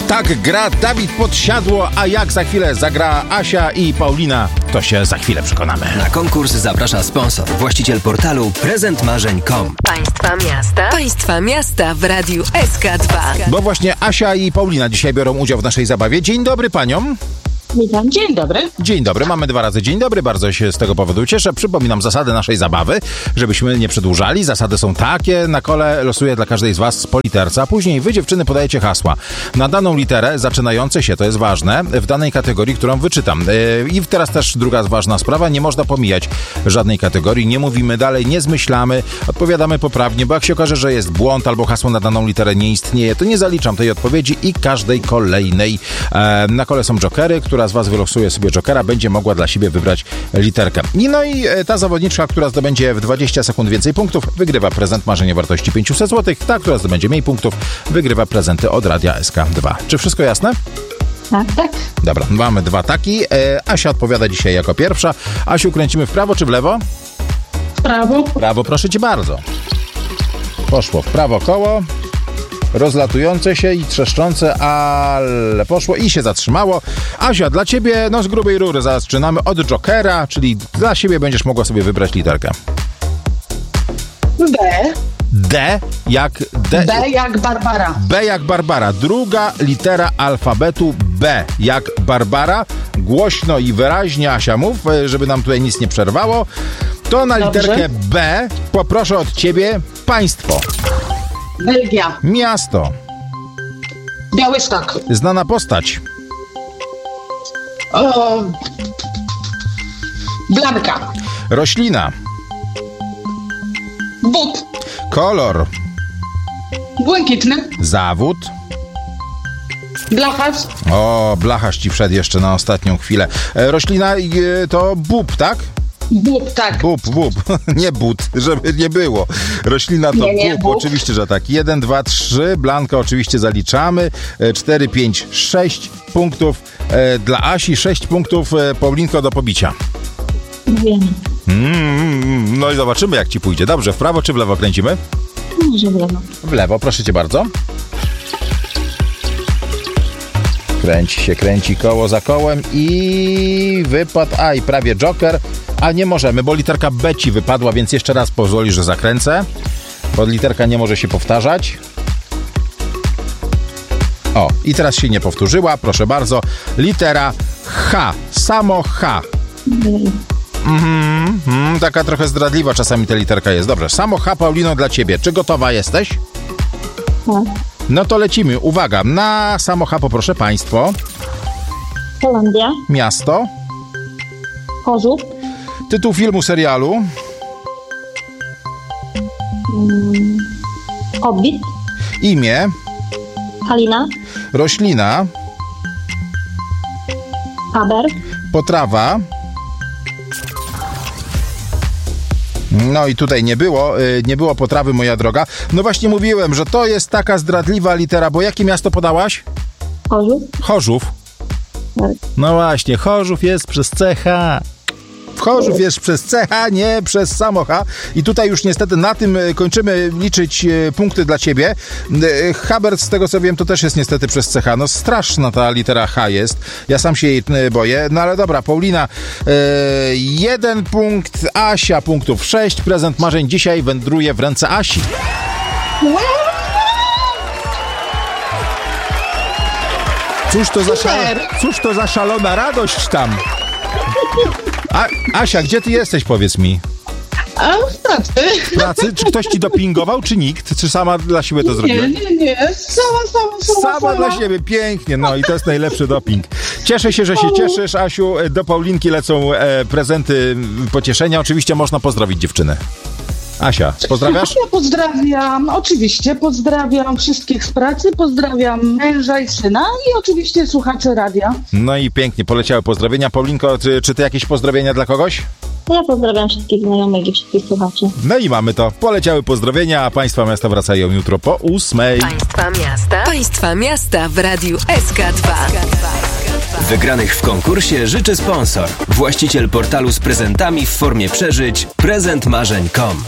Tak gra Dawid Podsiadło, a jak za chwilę zagra Asia i Paulina, to się za chwilę przekonamy. Na konkurs zaprasza sponsor, właściciel portalu prezentmarzeń.com. Państwa miasta w Radiu SK2. Bo właśnie Asia i Paulina dzisiaj biorą udział w naszej zabawie. Dzień dobry paniom. Witam, dzień dobry. Dzień dobry, mamy 2 razy dzień dobry, bardzo się z tego powodu cieszę. Przypominam zasady naszej zabawy, żebyśmy nie przedłużali. Zasady są takie, na kole losuję dla każdej z was po literce, a później wy, dziewczyny, podajecie hasła na daną literę zaczynające się, to jest ważne, w danej kategorii, którą wyczytam. I teraz też druga ważna sprawa, nie można pomijać żadnej kategorii, nie mówimy dalej, nie zmyślamy, odpowiadamy poprawnie, bo jak się okaże, że jest błąd albo hasło na daną literę nie istnieje, to nie zaliczam tej odpowiedzi i każdej kolejnej. Na kole są jokery, która z was wylosuje sobie jokera, będzie mogła dla siebie wybrać literkę. No i ta zawodniczka, która zdobędzie w 20 sekund więcej punktów, wygrywa prezent marzenia wartości 500 zł. Ta, która zdobędzie mniej punktów, wygrywa prezenty od Radia SK2. Czy wszystko jasne? Tak. Dobra, mamy 2 taki. Asia odpowiada dzisiaj jako pierwsza. Asiu, kręcimy w prawo czy w lewo? W prawo. Prawo, proszę cię bardzo. Poszło w prawo koło. Rozlatujące się i trzeszczące, ale poszło i się zatrzymało. Asia, dla ciebie, z grubej rury zaczynamy od jokera, czyli dla siebie będziesz mogła sobie wybrać literkę. B. D jak D. B jak Barbara. B jak Barbara. Druga litera alfabetu B jak Barbara. Głośno i wyraźnie, Asia, mów, żeby nam tutaj nic nie przerwało. To na literkę B poproszę od ciebie państwo. Belgia. Miasto. Białystok. Znana postać. Blanka. Roślina. But. Kolor. Błękitny. Zawód. Blacharz. O, blacharz ci wszedł jeszcze na ostatnią chwilę. Roślina to bób, tak? Bób, tak. Bób. Nie but, żeby nie było. Roślina to nie, bób. bób. Oczywiście, że tak. 1, 2, 3. Blanka oczywiście zaliczamy. 4, 5, 6 punktów dla Asi. 6 punktów, Paulinko, do pobicia. Wiem. No i zobaczymy, jak ci pójdzie. Dobrze, w prawo czy w lewo kręcimy? Może w lewo. W lewo, proszę cię bardzo. Kręci koło za kołem i wypadł, i prawie joker, a nie możemy, bo literka B ci wypadła, więc jeszcze raz pozwolisz, że zakręcę, bo literka nie może się powtarzać. O, i teraz się nie powtórzyła, proszę bardzo, litera H, samo H. Taka trochę zdradliwa czasami ta literka jest. Dobrze, samo H, Paulino, dla ciebie. Czy gotowa jesteś? Tak. No to lecimy. Uwaga, na samo H poproszę państwo. Holandia. Miasto. Chorzów. Tytuł filmu, serialu. Hobbit. Imię. Halina. Roślina. Haber. Potrawa. No i tutaj nie było potrawy, moja droga. No właśnie mówiłem, że to jest taka zdradliwa litera, bo jakie miasto podałaś? Chorzów. Chorzów. Tak. No właśnie, Chorzów jest przez CH. Chorzów jest przez CH, nie przez samo H. I tutaj już niestety na tym kończymy liczyć punkty dla ciebie. Haber, z tego co wiem, to też jest niestety przez CH. No straszna ta litera H jest. Ja sam się jej boję. No ale dobra, Paulina 1 punkt, Asia punktów 6. Prezent marzeń dzisiaj wędruje w ręce Asi. Cóż to za szalona radość tam. Asia, gdzie ty jesteś, powiedz mi? A w pracy. W pracy? Czy ktoś ci dopingował, czy nikt? Czy sama dla siebie to zrobiłaś? Nie. Sama. Dla siebie, pięknie. No i to jest najlepszy doping. Cieszę się, że się cieszysz, Asiu. Do Paulinki lecą prezenty pocieszenia. Oczywiście można pozdrowić dziewczyny. Asia, pozdrawiasz? Ja pozdrawiam, oczywiście, pozdrawiam wszystkich z pracy, pozdrawiam męża i syna i oczywiście słuchaczy radia. No i pięknie, poleciały pozdrowienia. Paulinko, czy ty jakieś pozdrowienia dla kogoś? Ja pozdrawiam wszystkich znajomych i wszystkich słuchaczy. No i mamy to. Poleciały pozdrowienia, a Państwa miasta wracają jutro po 8:00. Państwa miasta w Radiu SK2. Wygranych w konkursie życzy sponsor. Właściciel portalu z prezentami w formie przeżyć prezentmarzeń.com.